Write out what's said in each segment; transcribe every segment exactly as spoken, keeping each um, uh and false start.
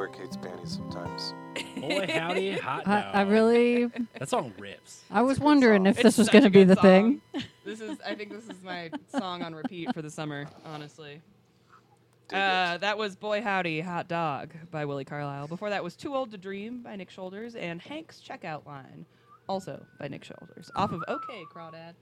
wear Kate's panties sometimes. Boy, howdy, hot I, dog. I really, That song rips. I was a good wondering song. if It's this was such going a to be good the song. thing. This is, I think this is my song on repeat for the summer, honestly. Dig Uh, it. that was Boy Howdy, Hot Dog by Willie Carlisle. Before that was Too Old to Dream by Nick Shoulders and Hank's Checkout Line, also by Nick Shoulders, off of OK Crawdad.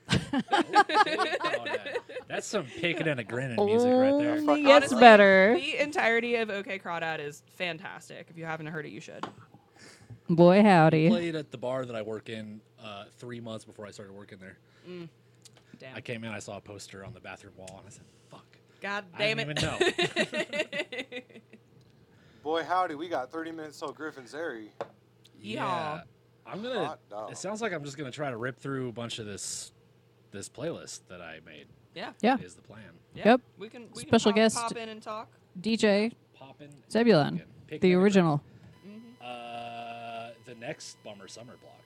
That's some picking and a grinning music right there. Only Fuck gets Honestly, better. The entirety of OK Crawdad is fantastic. If you haven't heard it, you should. Boy, howdy. Played at the bar that I work in uh, three months before I started working there. Damn. I came in, I saw a poster on the bathroom wall, and I said, fuck. God I damn didn't it. even know. Boy, howdy, we got thirty minutes till Griffin's Airy. Yeehaw. I'm gonna. Hot dog. It sounds like I'm just gonna try to rip through a bunch of this, this playlist that I made. Yeah. Yeah. Is the plan. Yeah. Yep. We can, we Special can pop, guest- pop in and talk. D J Poppin'. Zebulon, Pickin', pickin' the and a original. grin. Uh, the next Bummer Summer block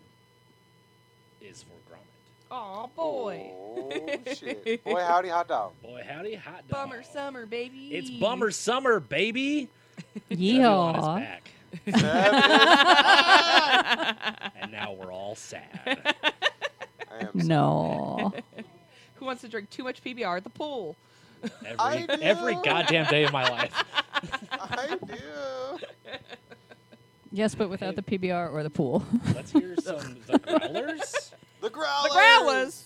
is for Gromit. Aw, boy. Oh, shit. Boy, howdy, hot dog. Boy, howdy, hot dog. Bummer summer, baby. It's Bummer Summer, baby. Zebulon is Yeehaw. back, That and now we're all sad. is- I am No. Who wants to drink too much P B R at the pool? Every I do. every goddamn day of my life. I do. Yes, but without the P B R or the pool. Let's hear some The Growlers. The growlers. The Growlers.